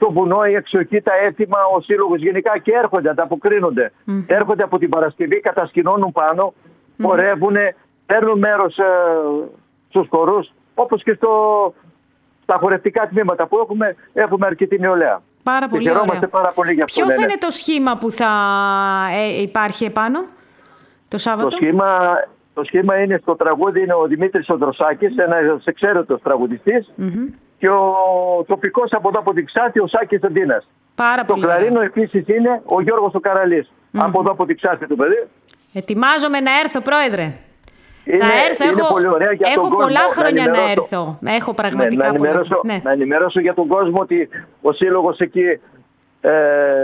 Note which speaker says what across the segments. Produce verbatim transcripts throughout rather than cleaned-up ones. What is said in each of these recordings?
Speaker 1: το βουνό, η εξοχή, τα έθιμα, ο σύλλογος γενικά και έρχονται, ανταποκρίνονται. Mm-hmm. Έρχονται από την Παρασκευή, κατασκηνώνουν πάνω, mm-hmm. χορεύουν, παίρνουν μέρος ε, στους χορούς, όπως και στο, στα χορευτικά τμήματα που έχουμε, έχουμε αρκετή νεολαία.
Speaker 2: Πάρα πολύ ωραία.
Speaker 1: Πάρα πολύ για αυτό.
Speaker 2: Ποιο θα είναι το σχήμα που θα ε, υπάρχει επάνω το Σάββατο?
Speaker 1: Το σχήμα, το σχήμα είναι στο τραγούδι, είναι ο Δημήτρης ο Δροσάκης, ένας εξαίρετος τραγουδιστής, mm-hmm. και ο τοπικός από εδώ από την Ξάθη, ο Σάκης Αντίνας.
Speaker 2: Πάρα
Speaker 1: το
Speaker 2: πολύ
Speaker 1: κλαρίνο
Speaker 2: ωραία.
Speaker 1: Επίσης είναι ο Γιώργος ο Καραλής, mm-hmm. από εδώ από την Ξάθη το παιδί.
Speaker 2: Ετοιμάζομαι να έρθω, Πρόεδρε.
Speaker 1: Είναι,
Speaker 2: θα έρθω,
Speaker 1: είναι
Speaker 2: έχω,
Speaker 1: πολύ ωραία για
Speaker 2: έχω
Speaker 1: τον
Speaker 2: πολλά
Speaker 1: κόσμο,
Speaker 2: χρόνια να,
Speaker 1: να
Speaker 2: έρθω. Έχω πραγματικά
Speaker 1: ναι, να, ενημερώσω,
Speaker 2: πολλά. Ναι.
Speaker 1: να ενημερώσω για τον κόσμο ότι ο σύλλογος εκεί ε,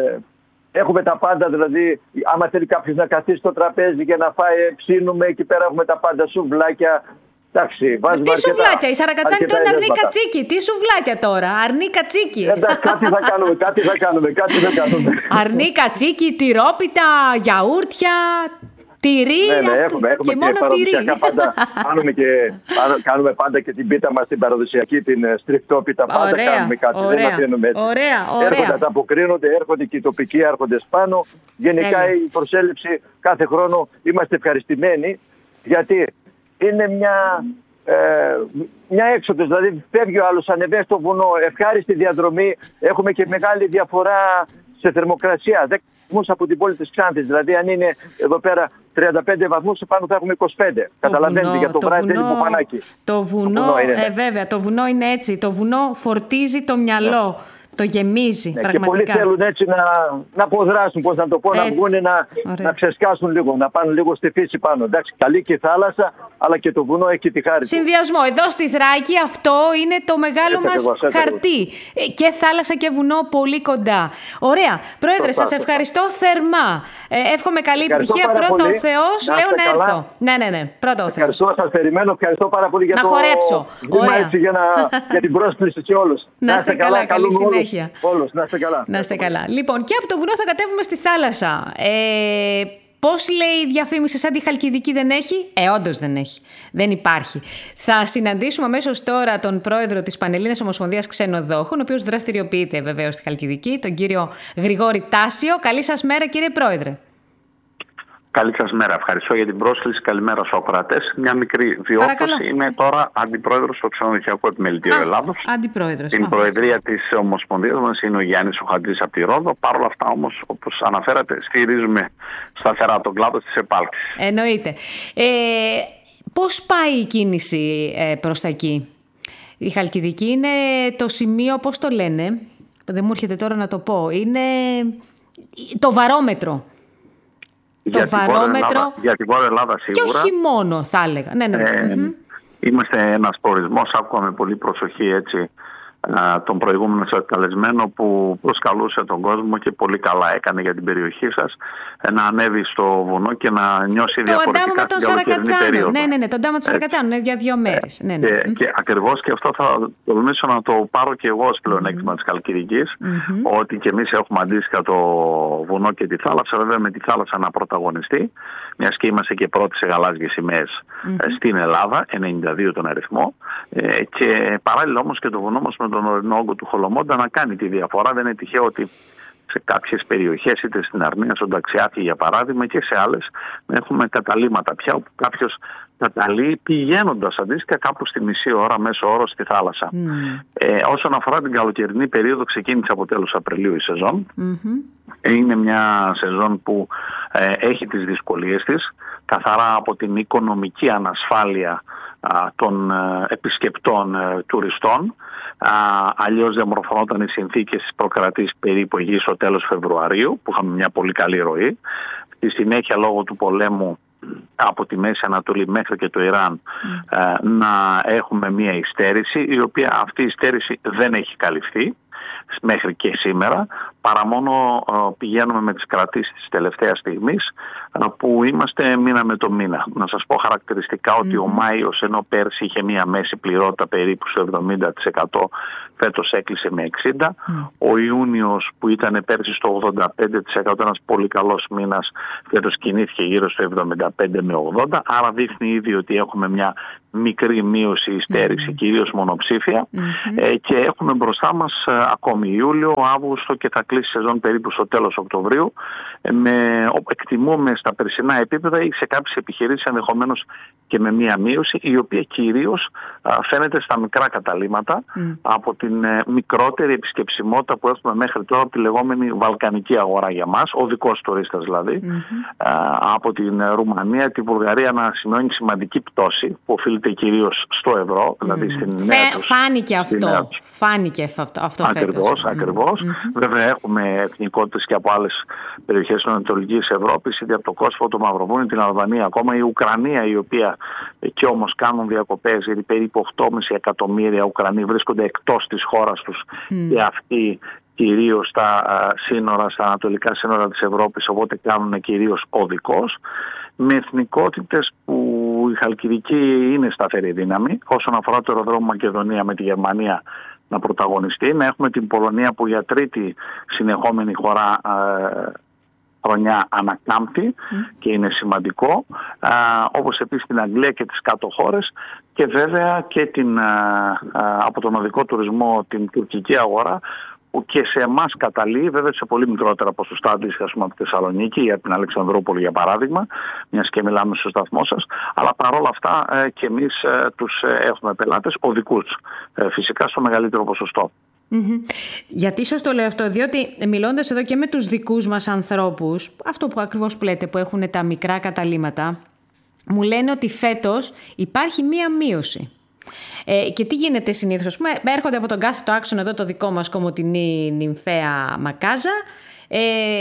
Speaker 1: έχουμε τα πάντα. Δηλαδή, άμα θέλει κάποιος να καθίσει στο τραπέζι και να φάει, ψήνουμε εκεί πέρα, έχουμε τα πάντα, σουβλάκια. Εντάξει,
Speaker 2: τι
Speaker 1: αρκετά,
Speaker 2: σουβλάκια, η Σαρακατσάνη τρώνε αρνί κατσίκι. Τι σουβλάκια τώρα, αρνί κατσίκι.
Speaker 1: Εντάξει, κάτι θα κάνουμε, κάτι θα κάνουμε, κάτι θα κάνουμε.
Speaker 2: Αρνί κατσίκι, τυρόπιτα, γιαούρτια, τυρί,
Speaker 1: ναι, ναι,
Speaker 2: αυτό,
Speaker 1: έχουμε, έχουμε
Speaker 2: και,
Speaker 1: και
Speaker 2: μόνο τυρί.
Speaker 1: Πάντα, κάνουμε, και, κάνουμε πάντα και την πίτα μας, την παραδοσιακή, την στριφτόπιτα. Πάντα
Speaker 2: ωραία,
Speaker 1: κάνουμε κάτι,
Speaker 2: ωραία,
Speaker 1: δεν αφήνουμε έτσι.
Speaker 2: Ωραία, ωραία.
Speaker 1: Έρχονται, ανταποκρίνονται, έρχονται και οι τοπικοί άρχοντες πάνω. Γενικά Έλε. η προσέλευση κάθε χρόνο είμαστε ευχαριστημένοι, γιατί είναι μια, ε, μια έξοδος. Δηλαδή φεύγει ο άλλος, ανεβαίνει στο βουνό, ευχάριστη διαδρομή. Έχουμε και μεγάλη διαφορά σε θερμοκρασία. δέκα βαθμούς από την πόλη της Ξάνθης. Δηλαδή, αν είναι εδώ πέρα τριάντα πέντε βαθμούς, πάνω θα έχουμε είκοσι πέντε. Καταλαβαίνετε, για το, το βράδυ θέλει μπουφανάκι.
Speaker 2: Το βουνό, το βουνό είναι, ε, βέβαια, το βουνό είναι έτσι. Το βουνό φορτίζει το μυαλό. Yeah. Το γεμίζει, ναι, πραγματικά.
Speaker 1: Και πολλοί θέλουν έτσι να, να αποδράσουν, πώς να το πω, έτσι. να βγουν να, να ξεσκάσουν λίγο, να πάνε λίγο στη φύση πάνω. Εντάξει, καλή και η θάλασσα, αλλά και το βουνό έχει τη χάρη.
Speaker 2: Συνδυασμό. Εδώ στη Θράκη αυτό είναι το μεγάλο μας χαρτί. Και θάλασσα και βουνό πολύ κοντά. Ωραία. Πρόεδρε, σας ευχαριστώ θερμά. Ε, εύχομαι καλή επιτυχία. Πρώτα ο Θεός, λέω να έρθω. Ναι, ναι, ναι. Πρώτα ο Θεός.
Speaker 1: Ευχαριστώ, σας περιμένω. Ευχαριστώ πάρα πολύ για
Speaker 2: να
Speaker 1: το
Speaker 2: χορέψω.
Speaker 1: Έτσι, για, να... για την πρόσκληση σε όλους.
Speaker 2: Να είστε καλά, καλή συνέχεια.
Speaker 1: Όλους, να είστε καλά.
Speaker 2: Να είστε καλά. Λοιπόν, και από το βουνό θα κατέβουμε στη θάλασσα. Ε, πώς λέει η διαφήμιση, σαν τη Χαλκιδική δεν έχει? Ε, όντως δεν έχει. Δεν υπάρχει. Θα συναντήσουμε αμέσως τώρα τον πρόεδρο της Πανελλήνιας Ομοσπονδίας Ξενοδόχων, ο οποίος δραστηριοποιείται βεβαίως στη Χαλκιδική, τον κύριο Γρηγόρη Τάσιο. Καλή σας μέρα, κύριε Πρόεδρε.
Speaker 3: Καλή σας μέρα. Ευχαριστώ για την πρόσκληση. Καλημέρα στους ακροατές. Μια μικρή διόρθωση. Είμαι τώρα αντιπρόεδρος του Ξενοδοχειακού Επιμελητηρίου Ελλάδος.
Speaker 2: Αντιπρόεδρος.
Speaker 3: Την προεδρία της Ομοσπονδίας μας είναι ο Γιάννης ο Χατζής από τη Ρόδο. Παρ' όλα αυτά όμως, όπως αναφέρατε, στηρίζουμε σταθερά τον κλάδο της επάλξης.
Speaker 2: Εννοείται. Ε, πώς πάει η κίνηση ε, προς τα εκεί? Η Χαλκιδική είναι το σημείο, πώς το λένε, δεν μου έρχεται τώρα να το πω, είναι το βαρόμετρο. Το
Speaker 3: για
Speaker 2: βαρόμετρο.
Speaker 3: Ελλάδα, για την Βόρεια Ελλάδα σίγουρα.
Speaker 2: Και όχι μόνο, θα έλεγα. Ναι, ναι, ναι.
Speaker 3: Ε, mm-hmm. Είμαστε ένας προορισμός, άκουγα με πολύ προσοχή έτσι, τον προηγούμενο σας καλεσμένο που προσκαλούσε τον κόσμο και πολύ καλά έκανε για την περιοχή σας να ανέβει στο βουνό και να νιώσει
Speaker 2: το
Speaker 3: διαφορετικά
Speaker 2: την καλοκαιρινή περίοδο. Ναι, ναι, ναι, τον τάμα του Σαρακατσάνου, ναι, για δύο μέρες. Ναι, ναι.
Speaker 3: Και, mm-hmm. και ακριβώς και αυτό θα τολμήσω να το πάρω και εγώ ως πλεονέκτημα mm-hmm. της Χαλκιδικής, mm-hmm. ότι και εμείς έχουμε αντίστοιχα το βουνό και τη θάλασσα, βέβαια με τη θάλασσα να πρωταγωνιστεί, μιας και είμαστε και πρώτοι σε γαλάζιες σημαίες mm-hmm. στην Ελλάδα, ενενήντα δύο τον αριθμό, και παράλληλα όμως και το βουνό μας με τον ορεινό όγκο του Χολομόντα να κάνει τη διαφορά. Δεν είναι τυχαίο ότι σε κάποιες περιοχές, είτε στην Αρνία, στον Ταξιάθη για παράδειγμα, και σε άλλες, έχουμε καταλύματα πια, όπου κάποιος καταλύει πηγαίνοντας αντίστοιχα κάπου στη μισή ώρα μέσω όρο στη θάλασσα. Mm. Ε, όσον αφορά την καλοκαιρινή περίοδο, ξεκίνησε από τέλος Απριλίου η σεζόν. Mm-hmm. Είναι μια σεζόν που ε, έχει τις δυσκολίες της, καθαρά από την οικονομική ανασφάλεια α, των ε, επισκεπτών ε, τουριστών. Α, αλλιώς διαμορφωνόταν οι συνθήκες της προκρατής περίπου εκεί στο τέλος Φεβρουαρίου, που είχαμε μια πολύ καλή ροή. Στη συνέχεια, λόγω του πολέμου από τη Μέση Ανατολή μέχρι και το Ιράν, mm. ε, να έχουμε μια υστέρηση, η οποία αυτή η υστέρηση δεν έχει καλυφθεί μέχρι και σήμερα, παρά μόνο ε, πηγαίνουμε με τις κρατήσεις της τελευταίας στιγμής, ε, που είμαστε μήνα με το μήνα. Να σας πω χαρακτηριστικά ότι mm-hmm. ο Μάιος, ενώ πέρσι είχε μία μέση πληρότητα περίπου στο εβδομήντα τοις εκατό, φέτος έκλεισε με εξήντα τοις εκατό. Mm. Ο Ιούνιος που ήταν πέρσι στο ογδόντα πέντε τοις εκατό, ένας πολύ καλός μήνας, φέτος κινήθηκε γύρω στο εβδομήντα πέντε με ογδόντα, άρα δείχνει ήδη ότι έχουμε μια μικρή μείωση ή στέρηση, mm-hmm. κυρίως μονοψήφια, mm-hmm. ε, και έχουμε μπροστά μας ε, ακόμη Ιούλιο, Αύγουστο και θα κλείσει η σεζόν περίπου στο τέλος Οκτωβρίου, ε, με, εκτιμούμε στα περσινά επίπεδα ή σε κάποιες επιχειρήσεις ενδεχομένως και με μία μείωση, η οποία κυρίως ε, φαίνεται στα μικρά καταλύματα, mm. από την ε, μικρότερη επισκεψιμότητα που έχουμε μέχρι τώρα από τη λεγόμενη βαλκανική αγορά για μας, ο δικός τουρίστας δηλαδή, mm-hmm. ε, από την Ρουμανία, τη Βουλγαρία να σημειώνει σημαντική πτώση που οφείλεται κυρίως στο ευρώ, δηλαδή mm. στην νέα τους.
Speaker 2: Φάνηκε αυτό. Νέα τους. Φάνηκε αυτό, αυτό
Speaker 3: ακριβώς,
Speaker 2: φέτος.
Speaker 3: Ακριβώς. Mm-hmm. Βέβαια έχουμε εθνικότητες και από άλλες περιοχές της Ανατολικής Ευρώπης, είτε από το Κόσοβο, το Μαυροβούνιο, την Αλβανία, ακόμα η Ουκρανία, η οποία και όμως κάνουν διακοπές, γιατί περίπου οκτώ κόμμα πέντε εκατομμύρια Ουκρανοί βρίσκονται εκτός της χώρας τους mm. και αυτοί κυρίως στα σύνορα, στα ανατολικά σύνορα της Ευρώπης, οπότε κάνουν κυρίως οδικός, με εθνικότητες που η Χαλκιδική είναι σταθερή δύναμη. Όσον αφορά το αεροδρόμιο Μακεδονία με τη Γερμανία να πρωταγωνιστεί, να έχουμε την Πολωνία που για τρίτη συνεχόμενη χώρα ε, χρονιά ανακάμπτει mm. και είναι σημαντικό, ε, όπως επίσης την Αγγλία και τις κάτω χώρες, και βέβαια και την, ε, ε, από τον οδικό τουρισμό την τουρκική αγορά, που και σε εμάς καταλύει, βέβαια σε πολύ μικρότερα ποσοστά αντίστοιχα από τη Θεσσαλονίκη ή από την Αλεξανδρούπολη για παράδειγμα, μιας και μιλάμε στο σταθμό σας, αλλά παρόλα αυτά ε, και εμείς ε, τους ε, έχουμε πελάτες οδικούς, ε, φυσικά στο μεγαλύτερο ποσοστό.
Speaker 2: Mm-hmm. Γιατί σας το λέω αυτό, διότι μιλώντας εδώ και με τους δικούς μας ανθρώπους, αυτό που ακριβώς που λέτε, που έχουν τα μικρά καταλύματα, μου λένε ότι φέτος υπάρχει μία μείωση. Ε, και τι γίνεται συνήθως, ας πούμε, έρχονται από τον κάθετο άξονα εδώ το δικό μας Κομοτηνή Νυμφαία Μακάζα, ε,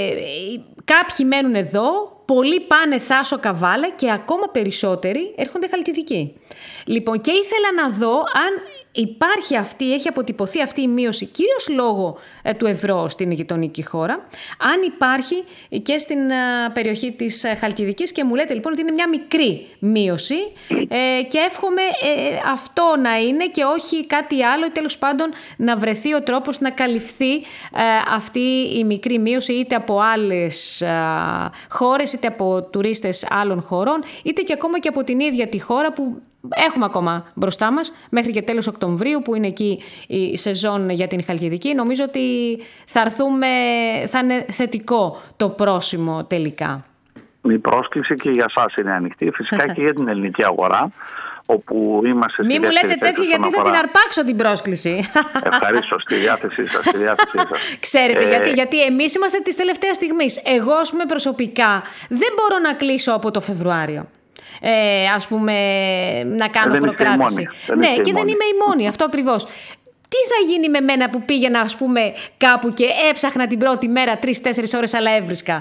Speaker 2: κάποιοι μένουν εδώ, πολλοί πάνε Θάσο Καβάλα και ακόμα περισσότεροι έρχονται Χαλκιδική. Λοιπόν, και ήθελα να δω αν υπάρχει αυτή, έχει αποτυπωθεί αυτή η μείωση, κυρίως λόγω ε, του ευρώ στην γειτονική χώρα, αν υπάρχει και στην ε, περιοχή της ε, Χαλκιδικής, και μου λέτε λοιπόν ότι είναι μια μικρή μείωση ε, και εύχομαι ε, αυτό να είναι και όχι κάτι άλλο, ή τέλος πάντων να βρεθεί ο τρόπος να καλυφθεί ε, αυτή η μικρή μείωση, είτε από άλλες ε, χώρες, είτε από τουρίστες άλλων χωρών, είτε και ακόμα και από την ίδια τη χώρα που έχουμε ακόμα μπροστά μας μέχρι και τέλος Οκτωβρίου, που είναι εκεί η σεζόν για την Χαλκιδική. Νομίζω ότι θα έρθουμε, θα είναι θετικό το πρόσημο τελικά.
Speaker 3: Η πρόσκληση και για σας είναι ανοιχτή, φυσικά και για την ελληνική αγορά, όπου είμαστε στη
Speaker 2: Μην μου λέτε τέτοια, γιατί αφορά... θα την αρπάξω την πρόσκληση.
Speaker 3: Ευχαρίστω, στη διάθεσή σας, στη διάθεσή σας.
Speaker 2: Ξέρετε, ε... γιατί, γιατί εμείς είμαστε της τελευταίας στιγμής. Εγώ, ας πούμε, προσωπικά δεν μπορώ να κλείσω από το Φεβρουάριο. Ε, ας πούμε, να κάνω δεν προκράτηση. Ναι, και δεν είμαι η μόνη, αυτό ακριβώς. Τι θα γίνει με μένα που πήγαινα, ας πούμε, κάπου και έψαχνα την πρώτη μέρα τρεις-τέσσερις ώρες, αλλά έβρισκα?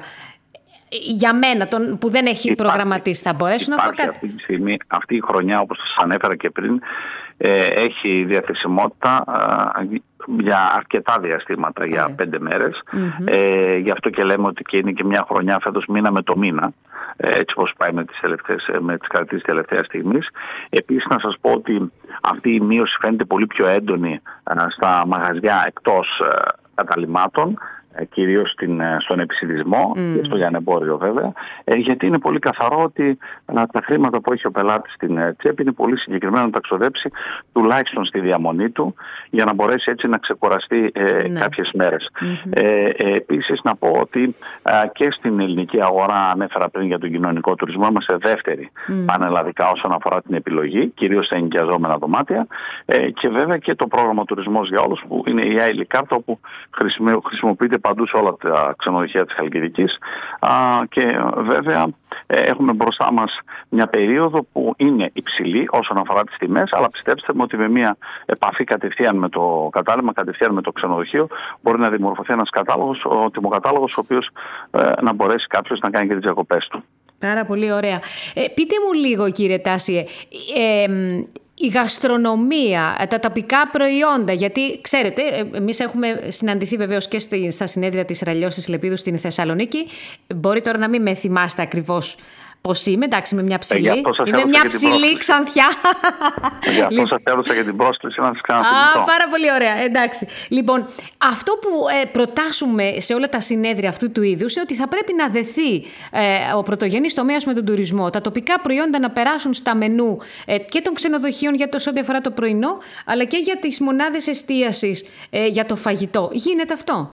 Speaker 2: Για μένα, τον, που δεν έχει υπάρχει, προγραμματίσει, θα μπορέσω να πω κάτι?
Speaker 3: Αυτή τη στιγμή, αυτή η χρονιά, όπως σας ανέφερα και πριν, ε, έχει διαθεσιμότητα ε, για αρκετά διαστήματα, yeah. για πέντε μέρες. Mm-hmm. Ε, γι' αυτό και λέμε ότι και είναι και μια χρονιά φέτος μήνα με το μήνα, ε, έτσι όπως πάει με τις, με τις κρατήσεις τελευταίας στιγμής. Επίσης να σας πω ότι αυτή η μείωση φαίνεται πολύ πιο έντονη ε, στα μαγαζιά εκτός ε, καταλυμάτων, κυρίως στην, στον επισιτισμό mm. και στο λιανεμπόριο βέβαια, γιατί είναι πολύ καθαρό ότι τα χρήματα που έχει ο πελάτης στην τσέπη είναι πολύ συγκεκριμένα να τα ξοδέψει τουλάχιστον στη διαμονή του, για να μπορέσει έτσι να ξεκουραστεί ε, ναι. κάποιες μέρες. Mm-hmm. Ε, ε, επίσης να πω ότι ε, και στην ελληνική αγορά, ανέφερα πριν για τον κοινωνικό τουρισμό, είμαστε δεύτεροι mm. πανελλαδικά όσον αφορά την επιλογή, κυρίως στα ενοικιαζόμενα δωμάτια, ε, και βέβαια και το πρόγραμμα Τουρισμός για Όλους, που είναι η άειλη κάρτα, όπου χρησιμοποιείται παντού σε όλα τα ξενοδοχεία της Χαλκιδικής, α, και βέβαια ε, έχουμε μπροστά μας μια περίοδο που είναι υψηλή όσον αφορά τις τιμές, αλλά πιστέψτε με ότι με μια επαφή κατευθείαν με το κατάλημα, κατευθείαν με το ξενοδοχείο, μπορεί να δημορφωθεί ένας κατάλογος, ο τιμοκατάλογος, ο οποίος ε, να μπορέσει κάποιος να κάνει και τις διακοπές του.
Speaker 2: Πάρα πολύ ωραία. Ε, πείτε μου λίγο, κύριε Τάσιε, ε, η γαστρονομία, τα τοπικά προϊόντα, γιατί ξέρετε, εμείς έχουμε συναντηθεί βεβαίως και στη, στα συνέδρια της Ραλιώσης της Λεπίδου στην Θεσσαλονίκη. Μπορεί τώρα να μην με θυμάστε ακριβώς Πώς είμαι, εντάξει, είμαι μια ψηλή.
Speaker 3: Ε,
Speaker 2: είμαι μια ψηλή ξανθιά.
Speaker 3: Γι' αυτό σας έδωσα για την πρόσκληση να σας ξαναθυμηθώ.
Speaker 2: Α, πάρα πολύ ωραία, εντάξει. Λοιπόν, αυτό που ε, προτάσουμε σε όλα τα συνέδρια αυτού του είδους είναι ότι θα πρέπει να δεθεί ε, ο πρωτογενής τομέας με τον τουρισμό. Τα τοπικά προϊόντα να περάσουν στα μενού ε, και των ξενοδοχείων για το ό,τι αφορά το πρωινό, αλλά και για τις μονάδες εστίασης ε, για το φαγητό. Γίνεται αυτό?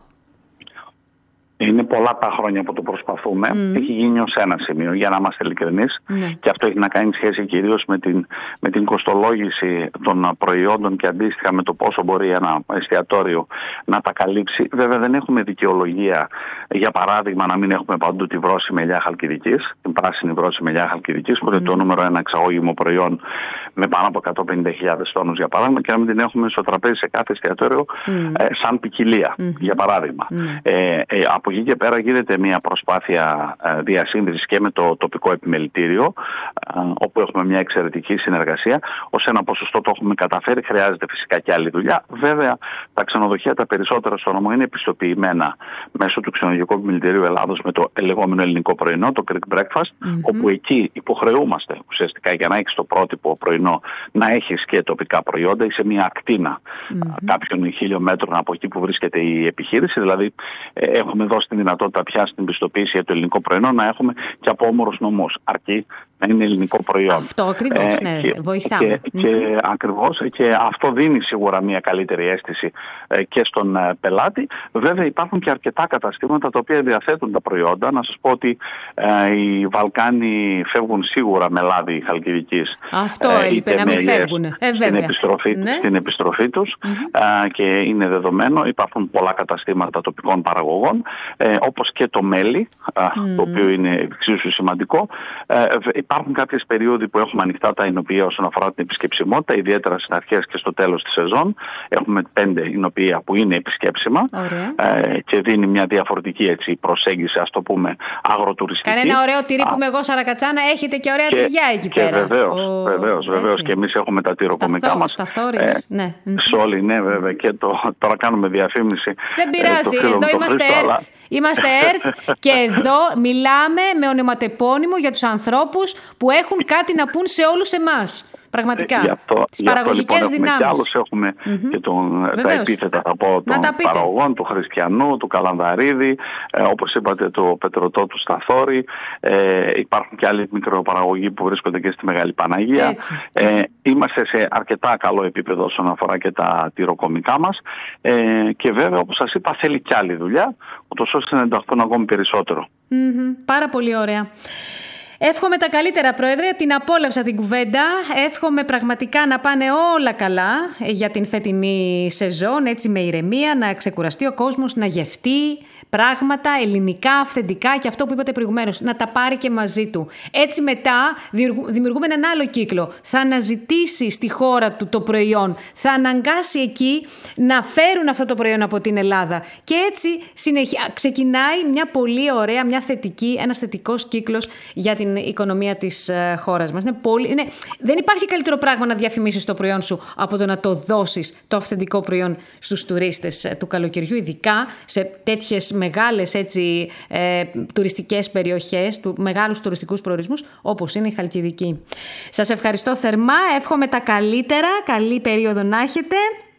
Speaker 3: Είναι πολλά τα χρόνια που το προσπαθούμε. Mm. Έχει γίνει ως ένα σημείο, για να είμαστε ειλικρινείς. Mm. Και αυτό έχει να κάνει σχέση κυρίως με την, με την κοστολόγηση των προϊόντων και αντίστοιχα με το πόσο μπορεί ένα εστιατόριο να τα καλύψει. Βέβαια, δεν έχουμε δικαιολογία, για παράδειγμα, να μην έχουμε παντού τη βρώσιμη ελιά Χαλκιδικής, την πράσινη βρώσιμη ελιά Χαλκιδικής, που είναι mm. το νούμερο ένα εξαγώγημο προϊόν με πάνω από εκατόν πενήντα χιλιάδες τόνους, για παράδειγμα, και να μην την έχουμε στο τραπέζι σε κάθε εστιατόριο mm. ε, σαν ποικιλία, mm-hmm. για παράδειγμα. Mm. Ε, ε, από εκεί και πέρα γίνεται μια προσπάθεια διασύνδεσης και με το τοπικό επιμελητήριο, όπου έχουμε μια εξαιρετική συνεργασία. Ως ένα ποσοστό το έχουμε καταφέρει, χρειάζεται φυσικά και άλλη δουλειά. Βέβαια, τα ξενοδοχεία τα περισσότερα στο νομό είναι επιστοποιημένα μέσω του Ξενοδοχειακού Επιμελητηρίου Ελλάδος με το λεγόμενο ελληνικό πρωινό, το Greek Breakfast, mm-hmm. όπου εκεί υποχρεούμαστε ουσιαστικά για να έχεις το πρότυπο πρωινό να έχεις και τοπικά προϊόντα. Είσαι μια ακτίνα mm-hmm. κάποιων χιλιόμετρων από εκεί που βρίσκεται η επιχείρηση. Δηλαδή, έχουμε δώσει την δυνατότητα πια στην πιστοποίηση για το ελληνικό πρωινό να έχουμε και από όμορους νομούς. Αρκεί να είναι ελληνικό προϊόν.
Speaker 2: Αυτό ακριβώς, ε, ναι, και, βοηθάμε.
Speaker 3: Και, mm. και ακριβώς, και αυτό δίνει σίγουρα μια καλύτερη αίσθηση ε, και στον ε, πελάτη. Βέβαια υπάρχουν και αρκετά καταστήματα τα οποία διαθέτουν τα προϊόντα. Να σας πω ότι ε, οι Βαλκάνοι φεύγουν σίγουρα με λάδι Χαλκιδικής.
Speaker 2: Αυτό ε, έλειπε να μην φεύγουν. Ε,
Speaker 3: στην, επιστροφή, ναι. στην επιστροφή τους mm-hmm. ε, και είναι δεδομένο. Υπάρχουν πολλά καταστήματα τοπικών παραγωγών, ε, όπως και το μέλι, ε, mm. το οποίο είναι εξίσου σημαντικό. Ε, Υπάρχουν κάποιες περίοδοι που έχουμε ανοιχτά τα εινοποιεία όσον αφορά την επισκεψιμότητα, ιδιαίτερα στις αρχές και στο τέλος της σεζόν. Έχουμε πέντε εινοποιεία που είναι επισκέψιμα ε, και δίνει μια διαφορετική έτσι, προσέγγιση, ας το πούμε, αγροτουριστική.
Speaker 2: Κανένα ωραίο τυρί που είμαι εγώ Σαρακατσάνα, έχετε και ωραία τυριά εκεί
Speaker 3: και
Speaker 2: πέρα.
Speaker 3: Βεβαίως, oh, βεβαίως, βεβαίως. Και εμείς έχουμε τα τυροκομικά μας.
Speaker 2: Στα Θόρης, ε, ναι.
Speaker 3: Σε όλοι, ναι, βέβαια. Και το, τώρα κάνουμε διαφήμιση.
Speaker 2: Δεν πειράζει, ε, εδώ είμαστε ΕΡΤ. Αλλά... Είμαστε ΕΡΤ και εδώ μιλάμε με ονοματεπώνυμο για τους ανθρώπους που έχουν κάτι να πούν σε όλους εμάς. Πραγματικά. Τις παραγωγικές
Speaker 3: λοιπόν,
Speaker 2: δυνάμεις.
Speaker 3: Και άλλους έχουμε mm-hmm. και τον, τα επίθετα θα πω, των παραγωγών, του Χριστιανού, του Καλανδαρίδη, ε, όπως είπατε, το Πετρωτό του Σταθόρη. Ε, υπάρχουν και άλλοι μικροπαραγωγοί που βρίσκονται και στη Μεγάλη Παναγία. Ε, είμαστε σε αρκετά καλό επίπεδο όσον αφορά και τα τυροκομικά μας. Ε, και βέβαια, όπως σας είπα, θέλει και άλλη δουλειά, ούτως ώστε να ενταχθούν ακόμη περισσότερο.
Speaker 2: Mm-hmm. Πάρα πολύ ωραία. Εύχομαι τα καλύτερα, Πρόεδρε, την απόλαυσα την κουβέντα. Εύχομαι πραγματικά να πάνε όλα καλά για την φετινή σεζόν, έτσι με ηρεμία, να ξεκουραστεί ο κόσμος, να γευτεί πράγματα ελληνικά, αυθεντικά και αυτό που είπατε προηγουμένως, να τα πάρει και μαζί του. Έτσι μετά δημιουργούμε έναν άλλο κύκλο. Θα αναζητήσει στη χώρα του το προϊόν, θα αναγκάσει εκεί να φέρουν αυτό το προϊόν από την Ελλάδα. Και έτσι συνεχι... ξεκινάει μια πολύ ωραία, μια θετική, ένας θετικός κύκλος για την οικονομία της χώρας μας. Είναι πολύ... είναι... Δεν υπάρχει καλύτερο πράγμα να διαφημίσεις το προϊόν σου από το να το δώσεις το αυθεντικό προϊόν στους τουρίστες του καλοκαιριού, ειδικά σε τέτοιες μεγάλες έτσι, ε, τουριστικές περιοχές, του, μεγάλους τουριστικούς προορισμούς όπως είναι η Χαλκιδική. Σας ευχαριστώ θερμά, εύχομαι τα καλύτερα, καλή περίοδο να έχετε.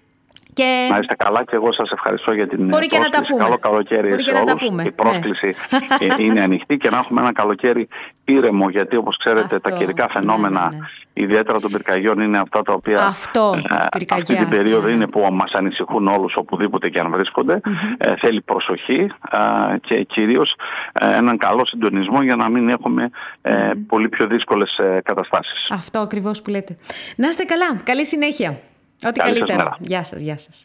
Speaker 2: Και...
Speaker 3: Να είστε καλά και εγώ σας ευχαριστώ για την
Speaker 2: Μπορεί πρόσκληση. Και να τα πούμε.
Speaker 3: Καλό καλοκαίρι
Speaker 2: Μπορεί
Speaker 3: σε
Speaker 2: και
Speaker 3: όλους.
Speaker 2: Να τα πούμε.
Speaker 3: Η πρόσκληση ναι. είναι ανοιχτή και να έχουμε ένα καλοκαίρι ήρεμο, γιατί όπως ξέρετε αυτό, τα καιρικά φαινόμενα, ναι, ναι, ναι. ιδιαίτερα των πυρκαγιών, είναι αυτά τα οποία
Speaker 2: αυτό,
Speaker 3: ε, αυτή την περίοδο ναι. είναι που μας ανησυχούν όλους οπουδήποτε και αν βρίσκονται. Mm-hmm. Ε, θέλει προσοχή ε, και κυρίως ε, έναν καλό συντονισμό για να μην έχουμε ε, mm-hmm. πολύ πιο δύσκολες ε, καταστάσεις.
Speaker 2: Αυτό ακριβώς που λέτε. Να είστε καλά. Καλή συνέχεια. Ό,τι
Speaker 3: Καλή
Speaker 2: καλύτερο. Γεια σας, γεια σας.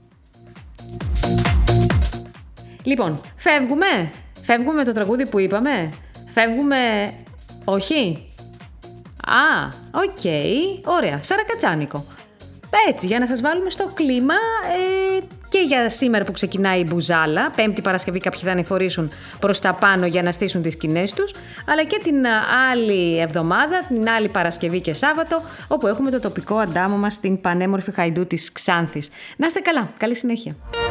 Speaker 2: Λοιπόν, φεύγουμε. Φεύγουμε με το τραγούδι που είπαμε. Φεύγουμε... Όχι. Α, οκ. Okay. Ωραία. Σαρακατσάνικο. Έτσι, για να σας βάλουμε στο κλίμα ε, και για σήμερα που ξεκινάει η Μπουζάλα. Πέμπτη Παρασκευή κάποιοι θα ανηφορήσουν προς τα πάνω για να στήσουν τις σκηνές τους. Αλλά και την άλλη εβδομάδα, την άλλη Παρασκευή και Σάββατο, όπου έχουμε το τοπικό αντάμωμα στην πανέμορφη Χαϊντού της Ξάνθης. Να είστε καλά. Καλή συνέχεια.